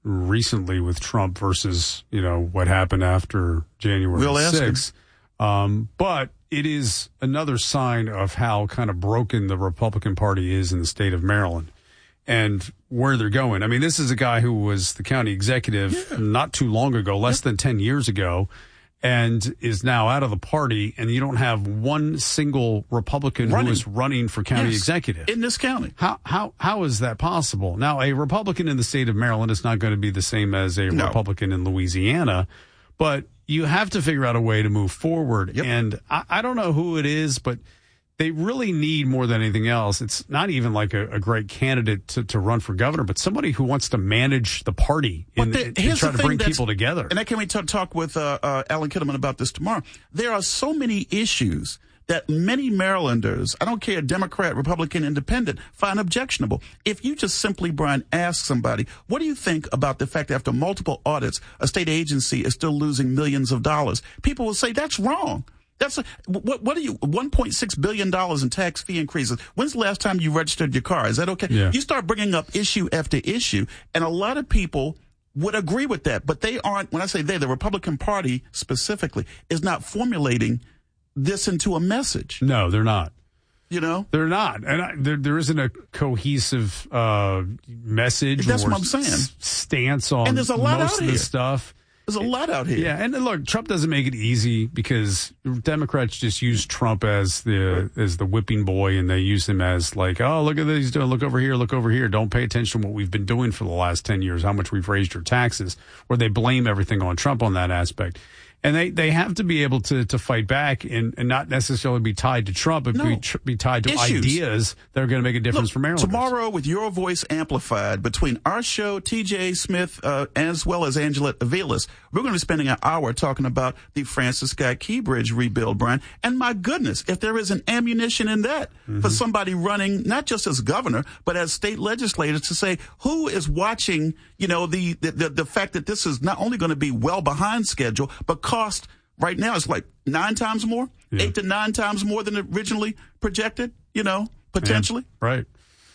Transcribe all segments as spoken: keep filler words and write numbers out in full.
recently with Trump versus, you know, what happened after January we'll sixth. Um, but it is another sign of how kind of broken the Republican Party is in the state of Maryland and where they're going. I mean, this is a guy who was the county executive yeah. not too long ago, less yep. than ten years ago, and is now out of the party, and you don't have one single Republican running. who is running for county yes. executive. In this county. How how how is that possible? Now, a Republican in the state of Maryland is not going to be the same as a no. Republican in Louisiana, but you have to figure out a way to move forward. Yep. And I, I don't know who it is, but they really need more than anything else. It's not even like a, a great candidate to, to run for governor, but somebody who wants to manage the party and, the, and try to bring people together. And I can't wait to talk with uh, uh, Alan Kittleman about this tomorrow. There are so many issues that many Marylanders, I don't care, Democrat, Republican, Independent, find objectionable. If you just simply, Brian, ask somebody, what do you think about the fact that after multiple audits, a state agency is still losing millions of dollars? People will say that's wrong. That's a, what, what are you, one point six billion dollars in tax fee increases. When's the last time you registered your car? Is that okay? Yeah. You start bringing up issue after issue, and a lot of people would agree with that, but they aren't, when I say they, the Republican Party specifically is not formulating this into a message. No, they're not. You know? They're not. And I, there, there isn't a cohesive uh, message That's or what I'm saying. S- stance on and there's a lot most out of here. this stuff. There's a lot out here. Yeah, and look, Trump doesn't make it easy because Democrats just use Trump as the as the whipping boy, and they use him as like, oh, look at this, he's doing, look over here, look over here. Don't pay attention to what we've been doing for the last ten years, how much we've raised your taxes, or they blame everything on Trump on that aspect. And they, they have to be able to, to fight back and, and not necessarily be tied to Trump, but no. be, tr- be tied to Issues. ideas that are going to make a difference Look, for Maryland. Tomorrow, with your voice amplified between our show, T J Smith, uh, as well as Angela Aviles, we're going to be spending an hour talking about the Francis Scott Key Bridge rebuild, Brian. And my goodness, if there is an ammunition in that mm-hmm. for somebody running, not just as governor, but as state legislators to say, who is watching, you know, the, the, the, the fact that this is not only going to be well behind schedule, but cost right now it's like nine times more, yeah. eight to nine times more than originally projected, you know, potentially. Yeah, right.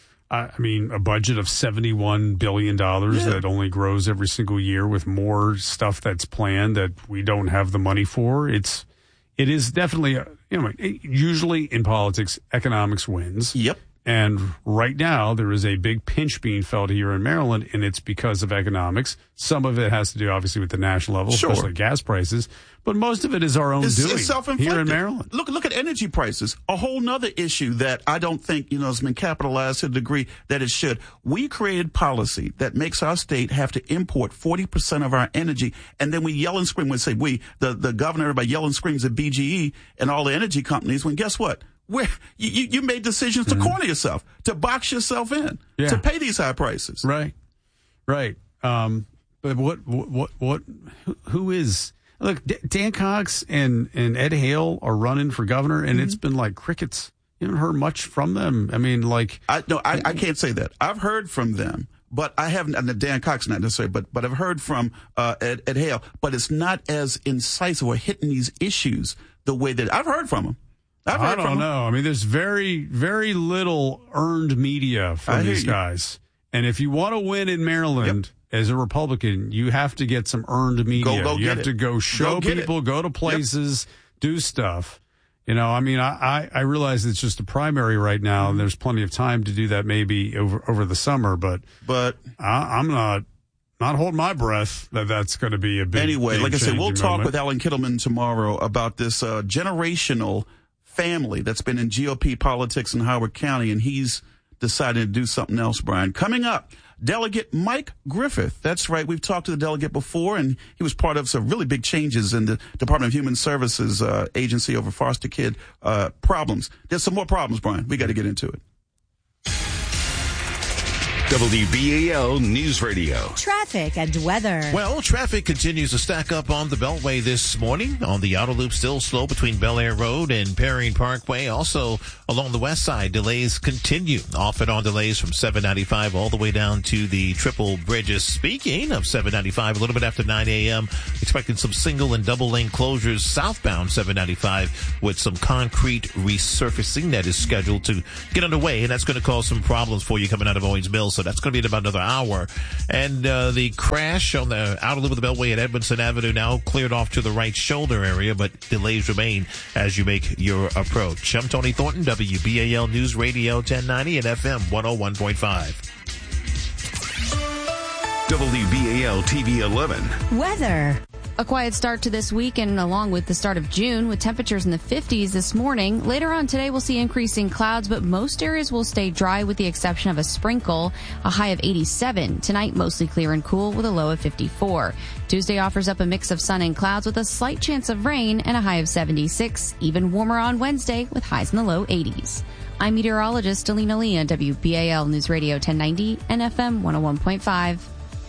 I mean, a budget of seventy-one billion dollars yeah. that only grows every single year with more stuff that's planned that we don't have the money for. It's, it is definitely, a, you know, usually in politics, economics wins. Yep. And right now, there is a big pinch being felt here in Maryland, and it's because of economics. Some of it has to do, obviously, with the national level, sure. especially gas prices. But most of it is our own it's, doing it's self-inflicted. here in Maryland. Look, look at energy prices. A whole nother issue that I don't think, you know, has been capitalized to the degree that it should. We created policy that makes our state have to import forty percent of our energy, and then we yell and scream. We say we, the, the governor, everybody yell and screams at B G E and all the energy companies, when guess what? Where you, you made decisions to mm-hmm. corner yourself, to box yourself in, yeah. to pay these high prices. Right, right. Um, but what, what, what, who, who is? Look, D- Dan Cox and, and Ed Hale are running for governor, and mm-hmm. it's been like crickets. You haven't heard much from them. I mean, like, I no, I, I can't say that. I've heard from them, but I haven't. And Dan Cox, not necessarily, but but I've heard from uh, Ed, Ed Hale. But it's not as incisive or hitting these issues the way that I've heard from them. I've heard I don't from know. them. I mean, there's very, very little earned media from these guys. And if you want to win in Maryland yep. as a Republican, you have to get some earned media. Go, go you have it. to go show go people, it. go to places, yep. do stuff. You know, I mean, I, I, I realize it's just a primary right now, and there's plenty of time to do that maybe over, over the summer, but, but I, I'm not. Not hold my breath that that's going to be a big anyway. Like I said, we'll talk moment. with Alan Kittleman tomorrow about this uh, generational family that's been in G O P politics in Howard County, and he's decided to do something else, Brian. Coming up, Delegate Mike Griffith. That's right. We've talked to the delegate before, and he was part of some really big changes in the Department of Human Services uh, agency over foster kid uh, problems. There's some more problems, Brian. We got to get into it. W B A L News Radio. Traffic and weather. Well, traffic continues to stack up on the Beltway this morning. On the outer loop, still slow between Bel Air Road and Perrine Parkway. Also, along the west side, delays continue. Off and on delays from seven ninety-five all the way down to the triple bridges. Speaking of seven ninety-five, a little bit after nine a.m., expecting some single and double lane closures southbound seven ninety-five with some concrete resurfacing that is scheduled to get underway, and that's going to cause some problems for you coming out of Owings Mills. So So that's going to be in about another hour. And uh, the crash on the outer loop of the Beltway at Edmondson Avenue now cleared off to the right shoulder area, but delays remain as you make your approach. I'm Tony Thornton, W B A L News Radio ten ninety and F M one oh one point five. W B A L T V eleven. Weather. A quiet start to this week and along with the start of June with temperatures in the fifties this morning. Later on today we'll see increasing clouds, but most areas will stay dry with the exception of a sprinkle, a high of eighty-seven. Tonight mostly clear and cool with a low of fifty-four. Tuesday offers up a mix of sun and clouds with a slight chance of rain and a high of seventy-six. Even warmer on Wednesday with highs in the low eighties. I'm meteorologist Alina Lee on W B A L News Radio ten ninety and F M one oh one point five.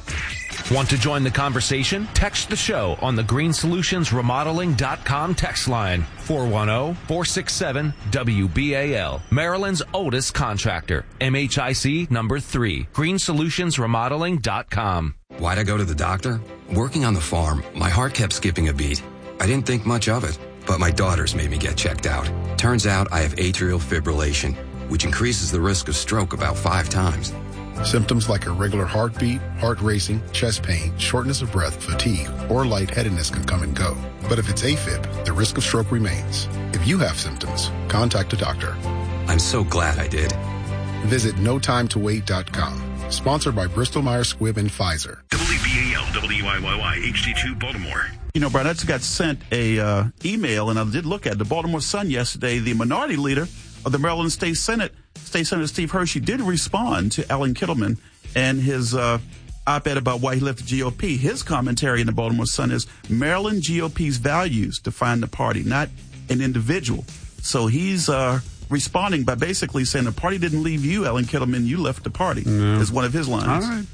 Want to join the conversation? Text the show on the green solutions remodeling dot com text line four one zero, four six seven, W B A L. Maryland's oldest contractor. M H I C number three. green solutions remodeling dot com. Why'd I go to the doctor? Working on the farm, my heart kept skipping a beat. I didn't think much of it, but my daughters made me get checked out. Turns out I have atrial fibrillation, which increases the risk of stroke about five times. Symptoms like irregular heartbeat, heart racing, chest pain, shortness of breath, fatigue, or lightheadedness can come and go. But if it's AFib, the risk of stroke remains. If you have symptoms, contact a doctor. I'm so glad I did. Visit no time to wait dot com. Sponsored by Bristol Myers Squibb and Pfizer. W B A L W I Y Y H D two Baltimore. You know, Brian, I just got sent a uh, email, and I did look at the Baltimore Sun yesterday. The minority leader of the Maryland State Senate, State Senator Steve Hershey, did respond to Alan Kittleman and his uh, op-ed about why he left the G O P. His commentary in the Baltimore Sun is Maryland G O P's values define the party, not an individual. So he's uh, responding by basically saying the party didn't leave you, Alan Kittleman, you left the party, no. is one of his lines. All right.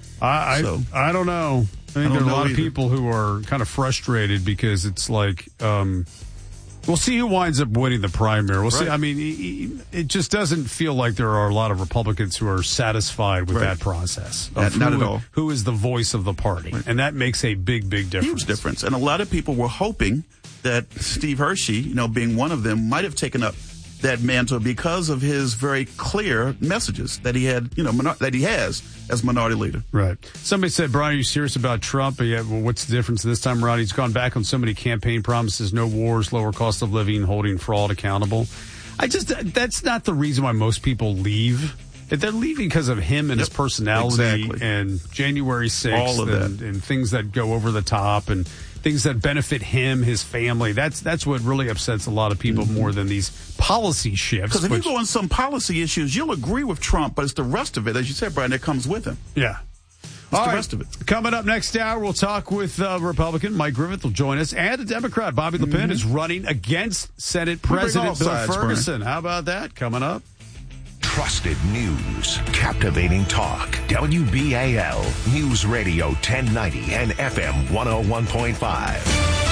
I, so, I, I don't know. I think I there are a lot either. of people who are kind of frustrated because it's like, um, we'll see who winds up winning the primary. We'll right. see. I mean, it just doesn't feel like there are a lot of Republicans who are satisfied with right. that process. Not, who, not at all. Who is the voice of the party. Right. And that makes a big, big difference. Huge difference. And a lot of people were hoping that Steve Hershey, you know, being one of them, might have taken up that mantle because of his very clear messages that he had, you know, minor- that he has as minority leader. Right. Somebody said, Brian, are you serious about Trump? Yeah, well, what's the difference this time around? He's gone back on so many campaign promises, no wars, lower cost of living, holding fraud accountable. I just, that's not the reason why most people leave. They're leaving because of him and yep. his personality exactly. and January sixth All of and, that. and things that go over the top and things that benefit him, his family. That's that's what really upsets a lot of people mm-hmm. more than these policy shifts. Because if which, you go on some policy issues, you'll agree with Trump, but it's the rest of it, as you said, Brian, that comes with him. Yeah. It's All the right. rest of it. Coming up next hour, we'll talk with uh, Republican Mike Griffith will join us, and a Democrat, Bobby LePen, mm-hmm. is running against Senate President Bill sides, Ferguson. Brian. How about that? Coming up. Trusted news, captivating talk. W B A L News Radio ten ninety and F M one oh one point five.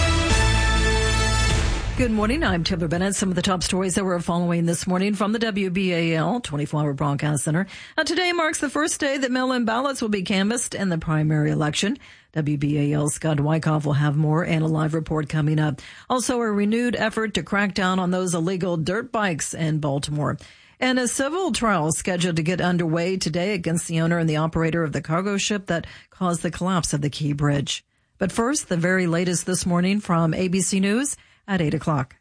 Good morning. I'm Taylor Bennett. Some of the top stories that we're following this morning from the W B A L twenty-four hour broadcast center. Now, today marks the first day that mail-in ballots will be canvassed in the primary election. W B A L's Scott Wyckoff will have more and a live report coming up. Also, a renewed effort to crack down on those illegal dirt bikes in Baltimore. And a civil trial is scheduled to get underway today against the owner and the operator of the cargo ship that caused the collapse of the Key Bridge. But first, the very latest this morning from A B C News at eight o'clock.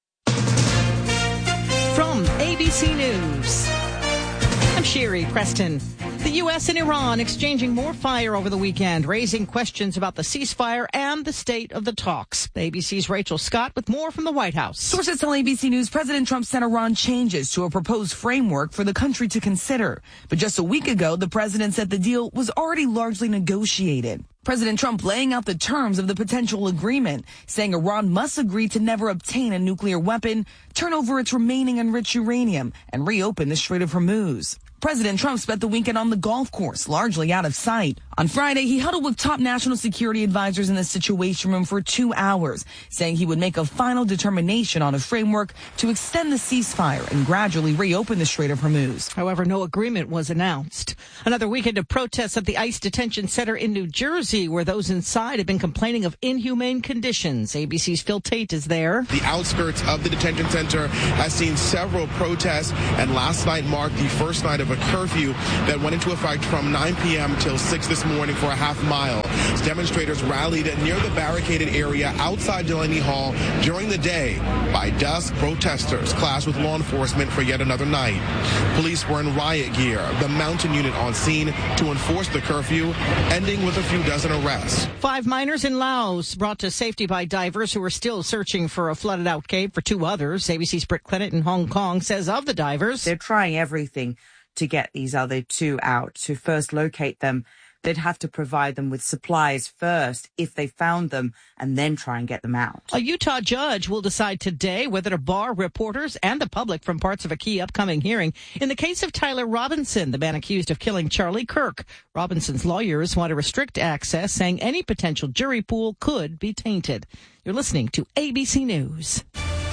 From A B C News, I'm Sherry Preston. The U S and Iran exchanging more fire over the weekend, raising questions about the ceasefire and the state of the talks. A B C's Rachel Scott with more from the White House. Sources tell A B C News President Trump sent Iran changes to a proposed framework for the country to consider. But just a week ago, the president said the deal was already largely negotiated. President Trump laying out the terms of the potential agreement, saying Iran must agree to never obtain a nuclear weapon, turn over its remaining enriched uranium, and reopen the Strait of Hormuz. President Trump spent the weekend on the golf course, largely out of sight. On Friday, he huddled with top national security advisors in the Situation Room for two hours, saying he would make a final determination on a framework to extend the ceasefire and gradually reopen the Strait of Hormuz. However, no agreement was announced. Another weekend of protests at the ICE detention center in New Jersey, where those inside have been complaining of inhumane conditions. A B C's Phil Tate is there. The outskirts of the detention center Center has seen several protests, and last night marked the first night of a curfew that went into effect from nine p.m. till six this morning for a half mile. Demonstrators rallied near the barricaded area outside Delaney Hall during the day. By dusk, protesters clashed with law enforcement for yet another night. Police were in riot gear, the mountain unit on scene to enforce the curfew, ending with a few dozen arrests. Five miners in Laos brought to safety by divers who are still searching for a flooded-out cave for two others. A B C's Britt Clennett in Hong Kong says of the divers, they're trying everything to get these other two out, to first locate them. They'd have to provide them with supplies first if they found them, and then try and get them out. A Utah judge will decide today whether to bar reporters and the public from parts of a key upcoming hearing in the case of Tyler Robinson, the man accused of killing Charlie Kirk. Robinson's lawyers want to restrict access, saying any potential jury pool could be tainted. You're listening to A B C News.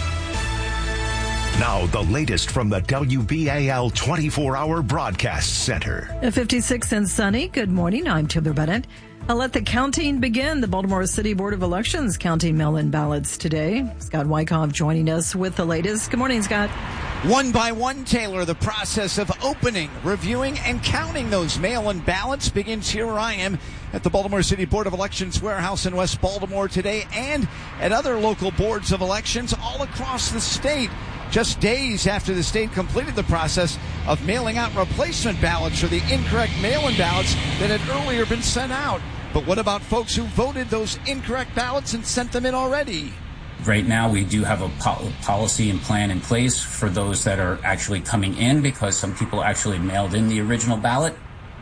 Now, the latest from the W B A L twenty-four hour Broadcast Center. At fifty-six and sunny, good morning. I'm Taylor Bennett. I'll let the counting begin. The Baltimore City Board of Elections counting mail-in ballots today. Scott Wyckoff joining us with the latest. Good morning, Scott. One by one, Taylor, the process of opening, reviewing, and counting those mail-in ballots begins here where I am at the Baltimore City Board of Elections warehouse in West Baltimore today, and at other local boards of elections all across the state. Just days after the state completed the process of mailing out replacement ballots for the incorrect mail-in ballots that had earlier been sent out. But what about folks who voted those incorrect ballots and sent them in already? Right now, we do have a po- policy and plan in place for those that are actually coming in, because some people actually mailed in the original ballot.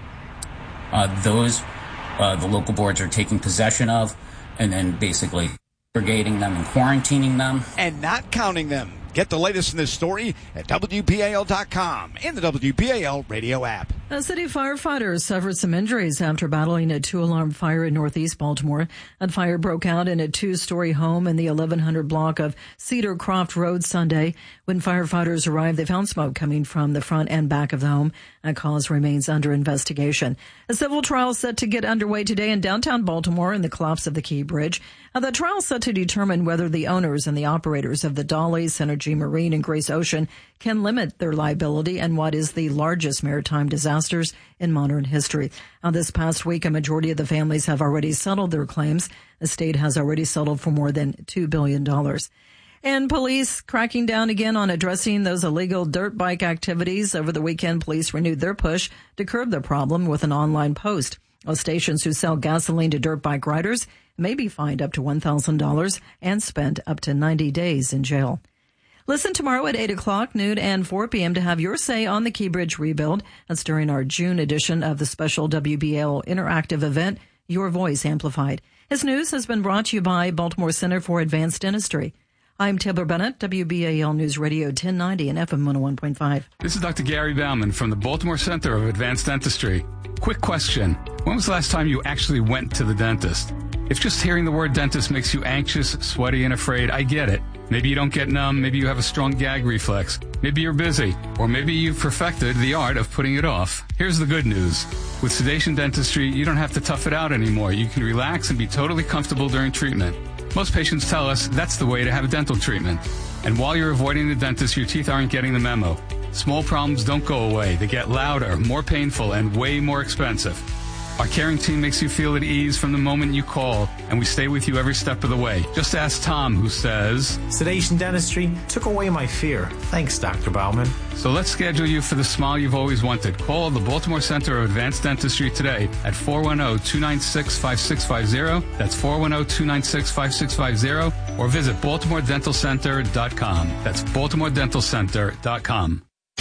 Uh, those uh, the local boards are taking possession of, and then basically segregating them and quarantining them. And not counting them. Get the latest in this story at W B A L dot com and the W B A L radio app. A city firefighter suffered some injuries after battling a two-alarm fire in northeast Baltimore. That fire broke out in a two-story home in the eleven hundred block of Cedar Croft Road Sunday. When firefighters arrived, they found smoke coming from the front and back of the home. That cause remains under investigation. A civil trial set to get underway today in downtown Baltimore in the collapse of the Key Bridge. Now, the trial set to determine whether the owners and the operators of the Dolly, Synergy Marine, and Grace Ocean can limit their liability and what is the largest maritime disasters in modern history. Now, this past week, a majority of the families have already settled their claims. The state has already settled for more than two billion dollars. And police cracking down again on addressing those illegal dirt bike activities. Over the weekend, police renewed their push to curb the problem with an online post. Those stations who sell gasoline to dirt bike riders may be fined up to one thousand dollars and spend up to ninety days in jail. Listen tomorrow at eight o'clock, noon, and four p.m. to have your say on the Key Bridge rebuild. That's during our June edition of the special W B A L interactive event, Your Voice Amplified. This news has been brought to you by Baltimore Center for Advanced Dentistry. I'm Taylor Bennett, W B A L News Radio ten ninety and F M one oh one point five. This is Doctor Gary Bauman from the Baltimore Center of Advanced Dentistry. Quick question. When was the last time you actually went to the dentist? If just hearing the word dentist makes you anxious, sweaty, and afraid, I get it. Maybe you don't get numb, maybe you have a strong gag reflex, maybe you're busy, or maybe you've perfected the art of putting it off. Here's the good news. With sedation dentistry, you don't have to tough it out anymore. You can relax and be totally comfortable during treatment. Most patients tell us that's the way to have a dental treatment. And while you're avoiding the dentist, your teeth aren't getting the memo. Small problems don't go away. They get louder, more painful, and way more expensive. Our caring team makes you feel at ease from the moment you call, and we stay with you every step of the way. Just ask Tom, who says, sedation dentistry took away my fear. Thanks, Doctor Bauman. So let's schedule you for the smile you've always wanted. Call the Baltimore Center of Advanced Dentistry today at four one zero, two nine six, five six five zero. That's four one zero, two nine six, five six five zero. Or visit baltimore dental center dot com. That's baltimore dental center dot com.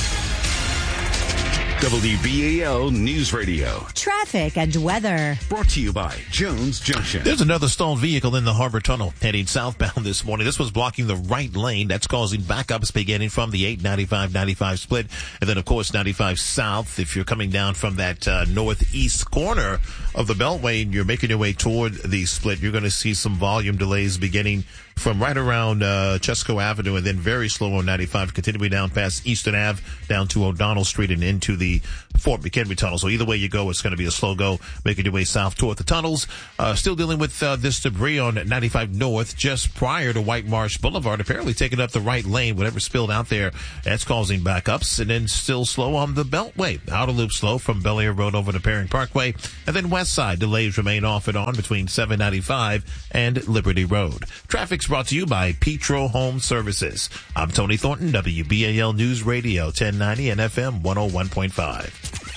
W B A L News Radio. Traffic and weather. Brought to you by Jones Junction. There's another stalled vehicle in the Harbor Tunnel heading southbound this morning. This was blocking the right lane. That's causing backups beginning from the eight ninety-five ninety-five split. And then, of course, ninety-five south if you're coming down from that uh, northeast corner of the Beltway and you're making your way toward the split, you're going to see some volume delays beginning from right around uh, Chesco Avenue and then very slow on ninety-five, continuing down past Eastern Ave, down to O'Donnell Street and into the Fort McHenry Tunnel. So either way you go, it's going to be a slow go, making your way south toward the tunnels. Uh, still dealing with uh, this debris on ninety-five North just prior to White Marsh Boulevard, apparently taking up the right lane, whatever spilled out there, that's causing backups. And then still slow on the Beltway. Outer loop slow from Bel Air Road over to Perry Parkway. And then west side delays remain off and on between seven ninety-five and Liberty Road. Traffic's brought to you by Petro Home Services. I'm Tony Thornton, W B A L News Radio ten ninety and F M one oh one point five.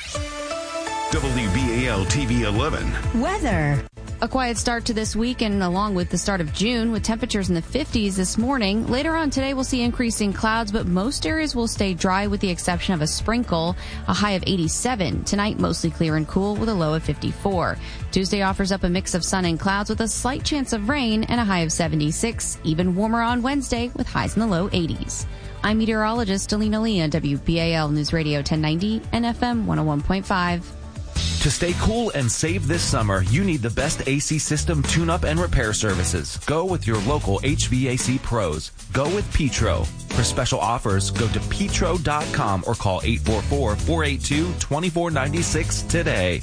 W B A L T V eleven. Weather. A quiet start to this week and along with the start of June with temperatures in the fifties this morning. Later on today we'll see increasing clouds, but most areas will stay dry with the exception of a sprinkle. A high of eighty-seven. Tonight mostly clear and cool with a low of fifty-four. Tuesday offers up a mix of sun and clouds with a slight chance of rain and a high of seventy-six. Even warmer on Wednesday with highs in the low eighties. I'm meteorologist Alina Lee on W B A L News Radio ten ninety and F M one oh one point five. To stay cool and save this summer, you need the best A C system tune-up and repair services. Go with your local H V A C pros. Go with Petro. For special offers, go to petro dot com or call eight four four, four eight two, two four nine six today.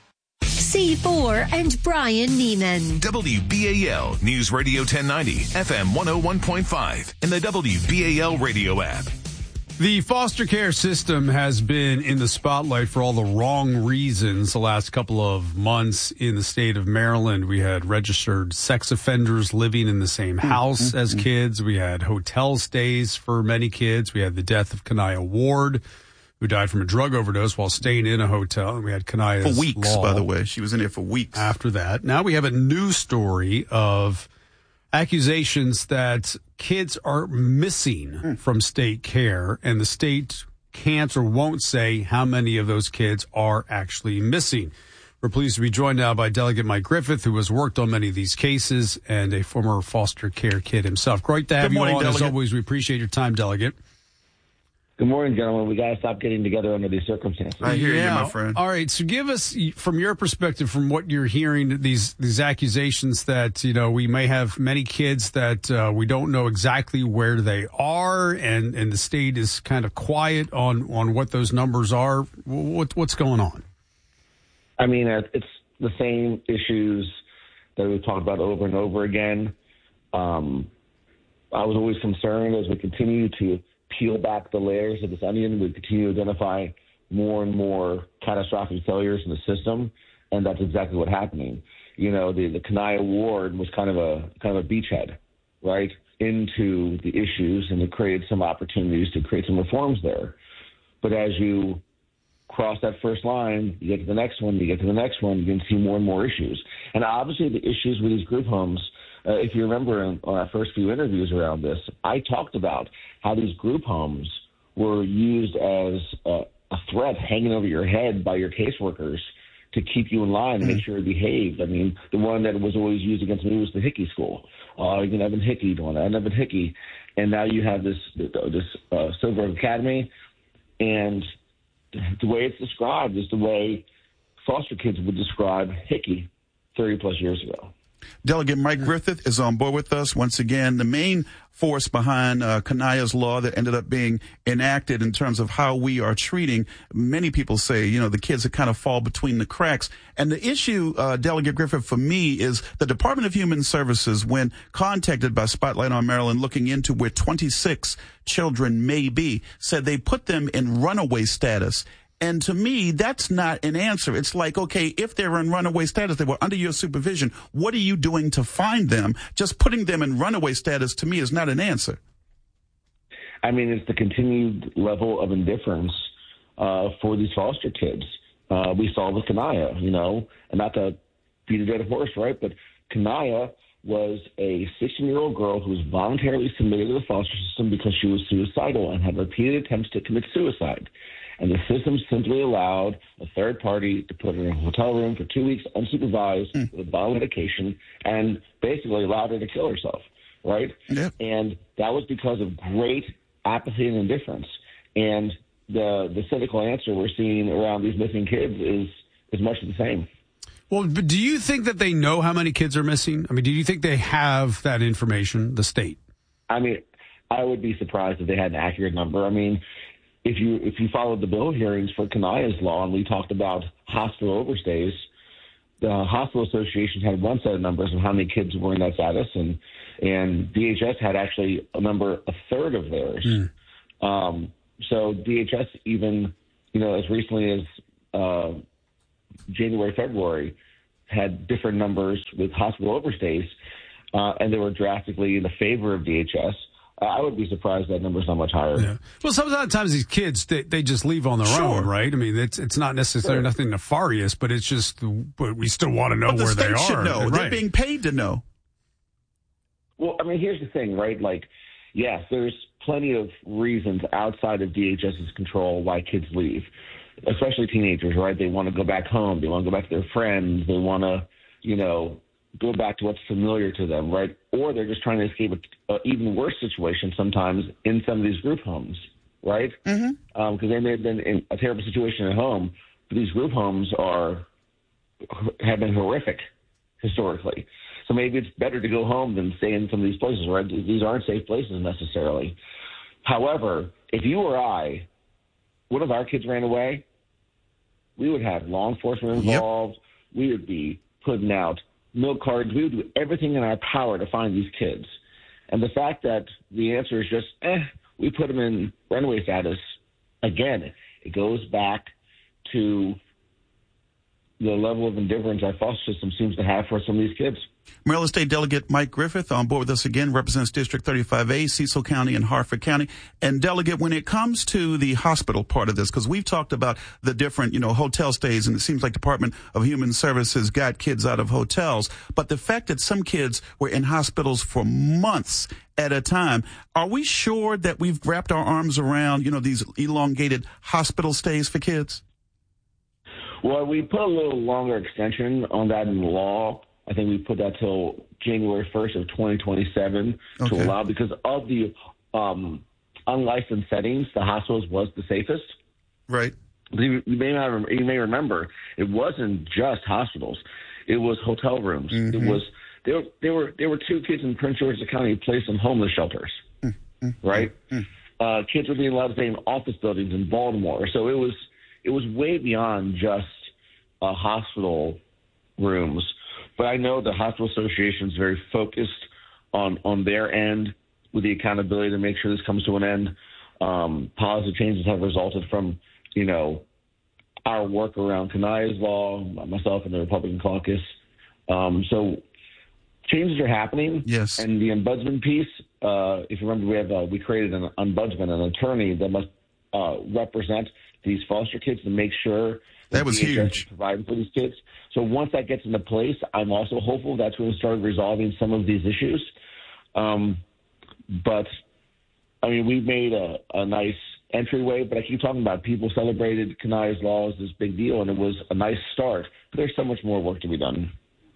C four and Brian Neiman. W B A L News Radio ten ninety, F M one oh one point five, and the W B A L radio app. The foster care system has been in the spotlight for all the wrong reasons the last couple of months in the state of Maryland. We had registered sex offenders living in the same house mm-hmm. as kids. We had hotel stays for many kids. We had the death of Kanaya Ward, who died from a drug overdose while staying in a hotel. And we had Kanaya's For weeks, law by the way. She was in there for weeks. After that. Now we have a new story of accusations that kids are missing mm. from state care, and the state can't or won't say how many of those kids are actually missing. We're pleased to be joined now by Delegate Mike Griffith, who has worked on many of these cases and a former foster care kid himself. Great to have Good you morning, on. Delegate. As always, we appreciate your time, Delegate. Good morning, gentlemen. We got to stop getting together under these circumstances. I hear yeah. you, my friend. All right. So give us, from your perspective, from what you're hearing, these these accusations that, you know, we may have many kids that uh, we don't know exactly where they are, and, and the state is kind of quiet on, on what those numbers are. What, what's going on? I mean, it's the same issues that we've talked about over and over again. Um, I was always concerned as we continue to peel back the layers of this onion, we continue to identify more and more catastrophic failures in the system, and that's exactly what's happening. You know, the, the Kanaya Ward was kind of a kind of a beachhead, right, into the issues, and it created some opportunities to create some reforms there. But as you cross that first line, you get to the next one, you get to the next one, you can see more and more issues. And obviously the issues with these group homes, Uh, if you remember in, on our first few interviews around this, I talked about how these group homes were used as a, a threat hanging over your head by your caseworkers to keep you in line and make sure you behaved. I mean, the one that was always used against me was the Hickey School. Uh, you can have been Hickey, doing that, Evan Hickey. And now you have this, this uh, Silver Academy. And the way it's described is the way foster kids would describe Hickey thirty plus years ago. Delegate Mike Griffith is on board with us once again. The main force behind uh, Kanaya's law that ended up being enacted in terms of how we are treating, many people say, you know, the kids that kind of fall between the cracks. And the issue, uh, Delegate Griffith, for me is the Department of Human Services, when contacted by Spotlight on Maryland looking into where twenty-six children may be, said they put them in runaway status. And to me, that's not an answer. It's like, okay, if they're in runaway status, they were under your supervision, what are you doing to find them? Just putting them in runaway status, to me, is not an answer. I mean, it's the continued level of indifference uh, for these foster kids. Uh, we saw with Kanaya, you know, and not to beat a dead horse, right? But Kanaya was a sixteen-year-old girl who was voluntarily submitted to the foster system because she was suicidal and had repeated attempts to commit suicide. And the system simply allowed a third party to put her in a hotel room for two weeks unsupervised mm. with a bottle of medication and basically allowed her to kill herself, right? Yep. And that was because of great apathy and indifference. And the the cynical answer we're seeing around these missing kids is, is much the same. Well, but do you think that they know how many kids are missing? I mean, do you think they have that information, the state? I mean, I would be surprised if they had an accurate number. I mean, if you if you followed the bill hearings for Kania's law, and we talked about hospital overstays, the hospital association had one set of numbers of how many kids were in that status, and and D H S had actually a number a third of theirs. Mm. Um, so D H S even, you know, as recently as uh, January, February, had different numbers with hospital overstays, uh, and they were drastically in the favor of D H S. Uh, I would be surprised that number's not much higher. Yeah. Well, sometimes these kids, they, they just leave on their sure. own, right? I mean, it's it's not necessarily sure. nothing nefarious, but it's just, but we still want to know but the where state they should are. Know. Right. They're being paid to know. Well, I mean, here's the thing, right? Like, yes, there's plenty of reasons outside of D H S's control why kids leave, especially teenagers, right? They want to go back home. They want to go back to their friends. They want to, you know, go back to what's familiar to them, right? Or they're just trying to escape an even worse situation sometimes in some of these group homes, right? Because mm-hmm. um, they may have been in a terrible situation at home, but these group homes are have been horrific historically. So maybe it's better to go home than stay in some of these places, right? These aren't safe places necessarily. However, if you or I, one of our kids ran away, we would have law enforcement involved. Yep. We would be putting out milk cards. We would do everything in our power to find these kids. And the fact that the answer is just, eh, we put them in runaway status, again, it goes back to the level of indifference our foster system seems to have for some of these kids. Maryland State Delegate Mike Griffith on board with us again, represents District thirty-five A, Cecil County, and Harford County. And Delegate, when it comes to the hospital part of this, because we've talked about the different, you know, hotel stays, and it seems like Department of Human Services got kids out of hotels. But the fact that some kids were in hospitals for months at a time, are we sure that we've wrapped our arms around, you know, these elongated hospital stays for kids? Well, we put a little longer extension on that in the law. I think we put that till January first of twenty twenty-seven okay. to allow, because of the um, unlicensed settings, the hospitals was the safest. Right. You, you may not, you may remember, it wasn't just hospitals; it was hotel rooms. Mm-hmm. It was there. There were there were two kids in Prince George's County placed in homeless shelters. Mm-hmm. Right. Mm-hmm. Uh, kids were being allowed to stay in office buildings in Baltimore. So it was it was way beyond just uh, hospital rooms. But I know the Hospital Association is very focused on, on their end with the accountability to make sure this comes to an end. Um, positive changes have resulted from, you know, our work around Kania's law, myself and the Republican caucus. Um, so changes are happening. Yes. And the ombudsman piece, uh, if you remember, we have uh, we created an ombudsman, an attorney that must uh, represent these foster kids to make sure that was huge. Providing for these kids. So once that gets into place, I'm also hopeful that's going to start resolving some of these issues. Um, but I mean, we've made a, a nice entryway. But I keep talking about people celebrated Kania's law as this big deal, and it was a nice start. But there's so much more work to be done.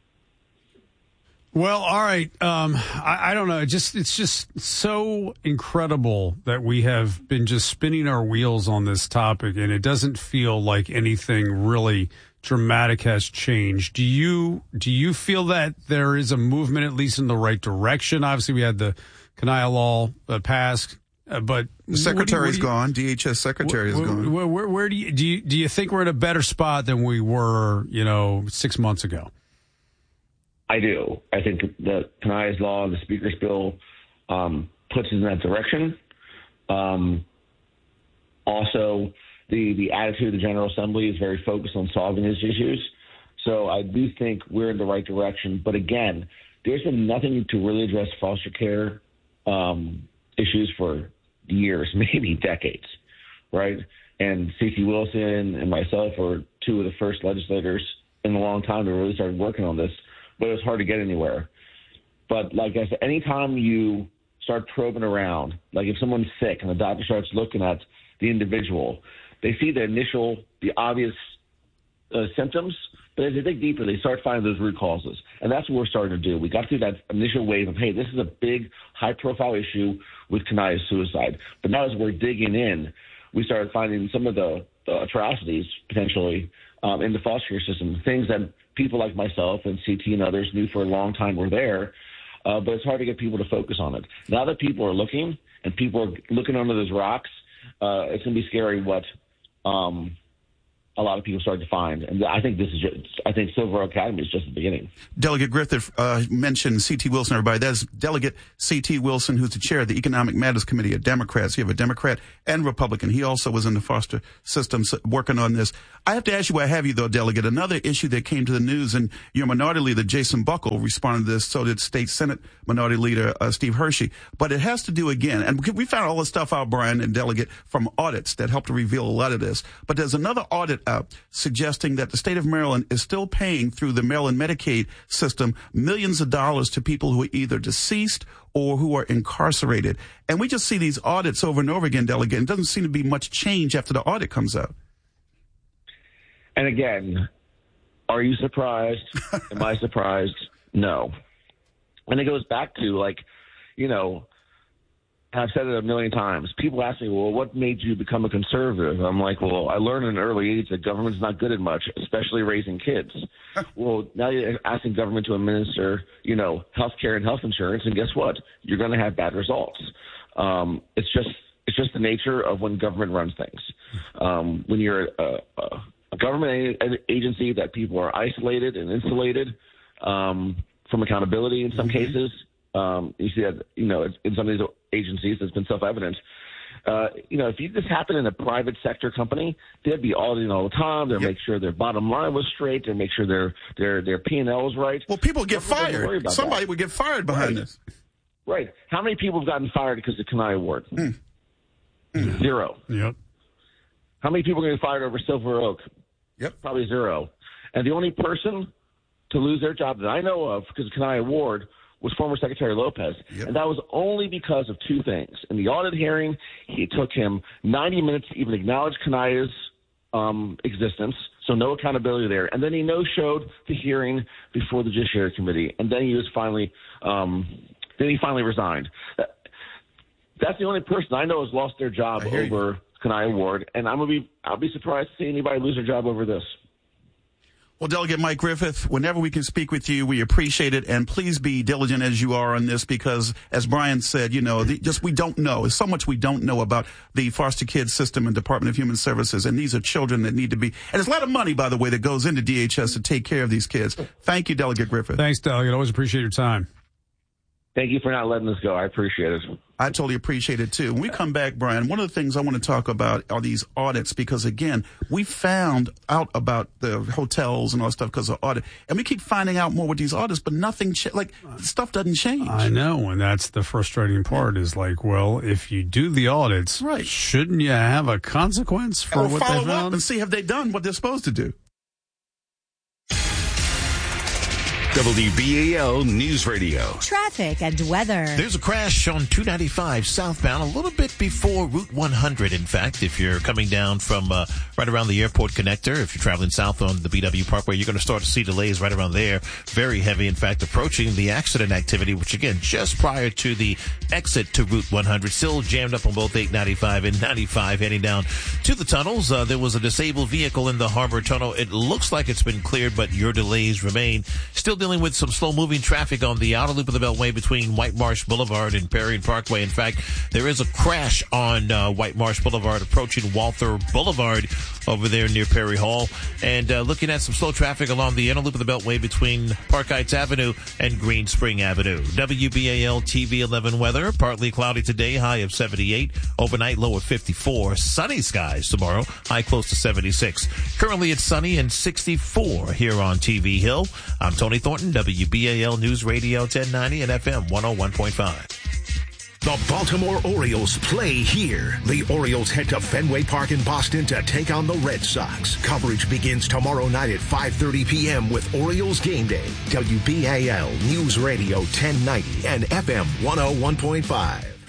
Well, all right. Um, I, I don't know. Just it's just so incredible that we have been just spinning our wheels on this topic, and it doesn't feel like anything really dramatic has changed. Do you do you feel that there is a movement, at least in the right direction? Obviously, we had the Kania law uh, passed, uh, but the secretary's you, gone. D H S secretary is where, gone. Where, where, where do you do you do you think we're in a better spot than we were, you know, six months ago? I do. I think the Kania's law and the Speaker's bill um, puts us in that direction. Um, also, the, the attitude of the General Assembly is very focused on solving these issues. So I do think we're in the right direction. But again, there's been nothing to really address foster care um, issues for years, maybe decades, right? And Cece Wilson and myself were two of the first legislators in a long time that really started working on this. But it was hard to get anywhere. But like I said, anytime you start probing around, like if someone's sick and the doctor starts looking at the individual, they see the initial, the obvious uh, symptoms, but as they dig deeper, they start finding those root causes. And that's what we're starting to do. We got through that initial wave of, hey, this is a big, high-profile issue with Kania's suicide. But now as we're digging in, we started finding some of the, the atrocities, potentially, um, in the foster care system, things that people like myself and C T and others knew for a long time were there, uh, but it's hard to get people to focus on it. Now that people are looking and people are looking under those rocks, uh, it's going to be scary what um, a lot of people start to find. And I think this is just, I think Silver Oak Academy is just the beginning. Delegate Griffith uh, mentioned C T Wilson, everybody. That's Delegate C T Wilson, who's the chair of the Economic Matters Committee of Democrats. You have a Democrat and Republican. He also was in the foster system working on this. I have to ask you why I have you, though, Delegate. Another issue that came to the news, and your minority leader, Jason Buckle, responded to this, so did State Senate Minority Leader uh, Steve Hershey. But it has to do, again, and we found all this stuff out, Brian and Delegate, from audits that helped to reveal a lot of this. But there's another audit out suggesting that the state of Maryland is still paying through the Maryland Medicaid system millions of dollars to people who are either deceased or who are incarcerated. And we just see these audits over and over again, Delegate. It doesn't seem to be much change after the audit comes out. And again, are you surprised? Am I surprised? No. And it goes back to, like, you know, I've said it a million times. People ask me, well, what made you become a conservative? I'm like, well, I learned in an early age that government's not good at much, especially raising kids. Well, now you're asking government to administer, you know, health care and health insurance, and guess what? You're going to have bad results. Um, it's just it's just the nature of when government runs things. Um, when you're a, a, a government agency that people are isolated and insulated um, from accountability in some mm-hmm. cases, Um, you see that, you know, in some of these agencies, it's been self-evident. Uh, you know, if you just happen in a private sector company, they'd be auditing all the time. They'll yep. make sure their bottom line was straight. They'll make sure their their their P and L was right. Well, people get fired. Somebody that. would get fired behind right. this. Right. How many people have gotten fired because of the Kenai Award? Mm. Mm. Zero. Yep. How many people are going to get fired over Silver Oak? Yep. Probably zero. And the only person to lose their job that I know of because of the Kenai Award was former Secretary Lopez. Yep. And that was only because of two things. In the audit hearing, it took him ninety minutes to even acknowledge Kenai's um, existence, so no accountability there. And then he no-showed the hearing before the Judiciary Committee. And then he was finally, um, then he finally resigned. That's the only person I know has lost their job over Kenai Award. And I'm gonna be, I'll be surprised to see anybody lose their job over this. Well, Delegate Mike Griffith, whenever we can speak with you, we appreciate it. And please be diligent as you are on this because, as Brian said, you know, the, just we don't know. There's so much we don't know about the foster kids system and Department of Human Services. And these are children that need to be. And there's a lot of money, by the way, that goes into D H S to take care of these kids. Thank you, Delegate Griffith. Thanks, Delegate. Always appreciate your time. Thank you for not letting this go. I appreciate it. I totally appreciate it, too. When we come back, Brian, one of the things I want to talk about are these audits because, again, we found out about the hotels and all that stuff because of audit. And we keep finding out more with these audits, but nothing, ch- like, stuff doesn't change. I know, and that's the frustrating part is like, well, if you do the audits, right. shouldn't you have a consequence for or what follow they found? Up and see have they done what they're supposed to do. W B A L News Radio. Traffic and weather. There's a crash on two ninety-five southbound a little bit before Route one hundred. In fact, if you're coming down from uh, right around the airport connector, if you're traveling south on the B W Parkway, you're going to start to see delays right around there. Very heavy, in fact, approaching the accident activity, which again, just prior to the exit to Route one hundred, still jammed up on both eight ninety-five and ninety-five heading down to the tunnels. Uh, there was a disabled vehicle in the Harbor Tunnel. It looks like it's been cleared, but your delays remain. Still dealing with some slow-moving traffic on the outer loop of the Beltway between White Marsh Boulevard and Perrine Parkway. In fact, there is a crash on uh, White Marsh Boulevard approaching Walther Boulevard over there near Perry Hall. And uh, looking at some slow traffic along the inner loop of the Beltway between Park Heights Avenue and Green Spring Avenue. W B A L T V eleven weather. Partly cloudy today, high of seventy-eight. Overnight, low of fifty-four. Sunny skies tomorrow, high close to seventy-six. Currently, it's sunny and sixty-four here on T V Hill. I'm Tony Thornton, W B A L News Radio ten ninety and F M one oh one point five. The Baltimore Orioles play here. The Orioles head to Fenway Park in Boston to take on the Red Sox. Coverage begins tomorrow night at five thirty p.m. with Orioles Game Day. W B A L News Radio ten ninety and F M one oh one point five.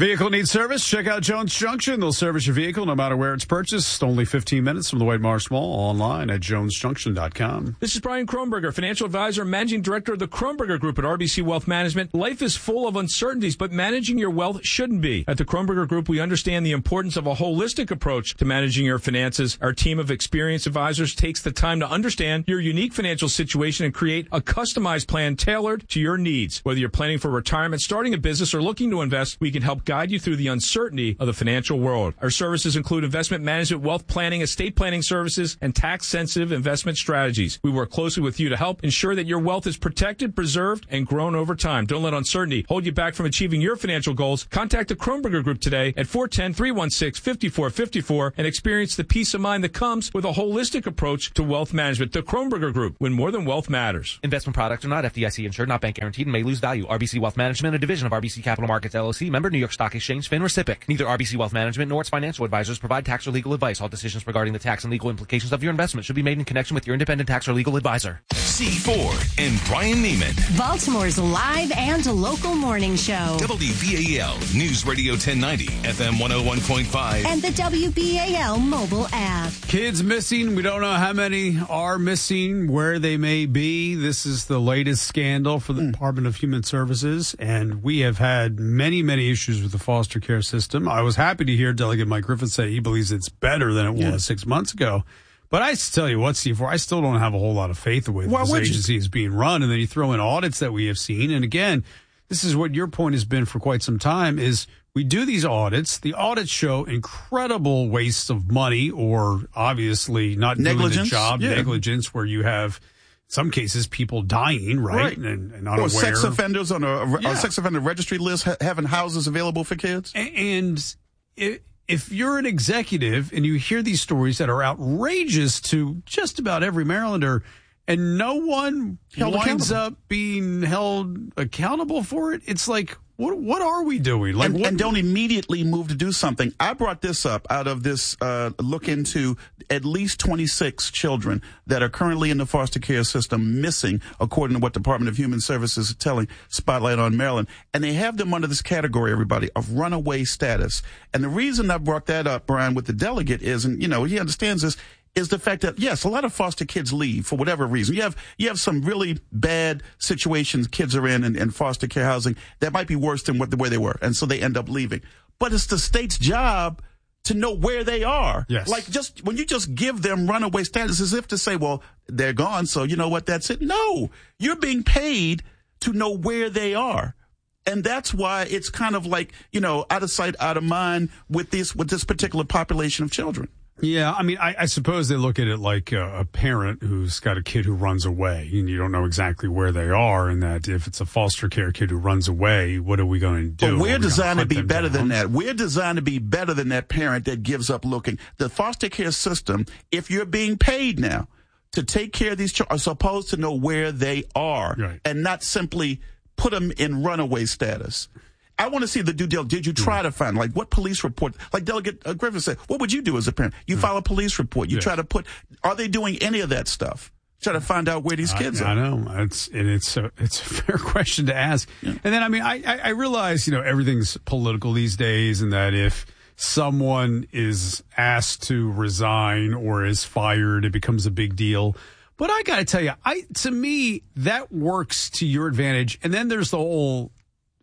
Vehicle needs service? Check out Jones Junction. They'll service your vehicle no matter where it's purchased. Only fifteen minutes from the White Marsh Mall. Online at jones junction dot com. This is Brian Kronberger, financial advisor, managing director of the Kronberger Group at R B C Wealth Management. Life is full of uncertainties, but managing your wealth shouldn't be. At the Kronberger Group, we understand the importance of a holistic approach to managing your finances. Our team of experienced advisors takes the time to understand your unique financial situation and create a customized plan tailored to your needs. Whether you're planning for retirement, starting a business, or looking to invest, we can help guide you through the uncertainty of the financial world. Our services include investment management, wealth planning, estate planning services, and tax-sensitive investment strategies. We work closely with you to help ensure that your wealth is protected, preserved, and grown over time. Don't let uncertainty hold you back from achieving your financial goals. Contact the Kronberger Group today at four one zero, three one six, five four five four and experience the peace of mind that comes with a holistic approach to wealth management. The Kronberger Group, when more than wealth matters. Investment products are not F D I C insured, not bank guaranteed, and may lose value. R B C Wealth Management, a division of R B C Capital Markets, L L C, member New York Stock Exchange, FINRA S I P C. Neither R B C Wealth Management nor its financial advisors provide tax or legal advice. All decisions regarding the tax and legal implications of your investment should be made in connection with your independent tax or legal advisor. C four and Brian Neiman. Baltimore's live and local morning show. W B A L News Radio ten ninety, F M one oh one point five. And the W B A L mobile app. Kids missing. We don't know how many are missing, where they may be. This is the latest scandal for the mm. Department of Human Services, and we have had many, many issues with the foster care system. I was happy to hear Delegate Mike Griffin say he believes it's better than it yeah. was six months ago. But I tell you what, C four, I still don't have a whole lot of faith in the way Why this agency you? is being run. And then you throw in audits that we have seen. And again, this is what your point has been for quite some time, is we do these audits. The audits show incredible wastes of money, or obviously not negligence. doing the job, yeah. negligence, where you have, in some cases, people dying, right? right. And, and unaware. Or sex offenders on a, yeah. a sex offender registry list ha- having houses available for kids. And it, if you're an executive and you hear these stories that are outrageous to just about every Marylander, and no one held winds up being held accountable for it, it's like, what what are we doing? Like, and, what, and don't immediately move to do something. I brought this up out of this uh, look into at least twenty-six children that are currently in the foster care system missing, according to what the Department of Human Services is telling Spotlight on Maryland. And they have them under this category, everybody, of runaway status. And the reason I brought that up, Brian, with the delegate is, and, you know, he understands this, is the fact that, yes, a lot of foster kids leave for whatever reason. You have you have some really bad situations kids are in in, in foster care housing that might be worse than what the way they were, and so they end up leaving. But it's the state's job to know where they are. Yes. Like, just when you just give them runaway status as if to say, well, they're gone, so you know what, that's it. No, you're being paid to know where they are. And that's why it's kind of like, you know, out of sight, out of mind with this with this particular population of children. Yeah, I mean, I, I suppose they look at it like a, a parent who's got a kid who runs away, and you don't know exactly where they are, and that if it's a foster care kid who runs away, what are we going to do? But we're we designed to be better down? than that. We're designed to be better than that parent that gives up looking. The foster care system, if you're being paid now to take care of these children, are supposed to know where they are, right, and not simply put them in runaway status. I want to see the due diligence. Did you try to find, like, what police report? Like Delegate uh, Griffin said, what would you do as a parent? You file a police report. You yes. try to put, are they doing any of that stuff? Try to find out where these kids I, are. I know. It's, and it's a, it's a fair question to ask. Yeah. And then, I mean, I, I, I realize, you know, everything's political these days, and that if someone is asked to resign or is fired, it becomes a big deal. But I got to tell you, I, to me, that works to your advantage. And then there's the whole,